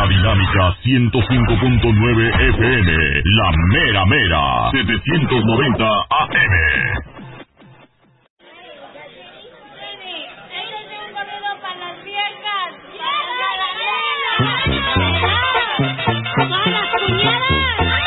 Dinámica 105.9 FM, La Mera Mera, 790 AM.